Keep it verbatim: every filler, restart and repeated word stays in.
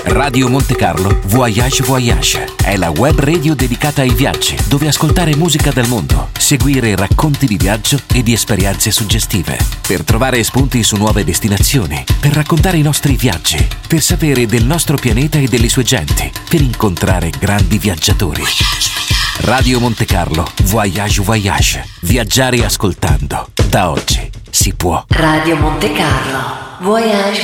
Radio Monte Carlo Voyage Voyage è la web radio dedicata ai viaggi, dove ascoltare musica del mondo, seguire racconti di viaggio e di esperienze suggestive, per trovare spunti su nuove destinazioni, per raccontare i nostri viaggi, per sapere del nostro pianeta e delle sue genti, per incontrare grandi viaggiatori. Radio Monte Carlo Voyage Voyage. Viaggiare ascoltando. Da oggi si può. Radio Monte Carlo Voyage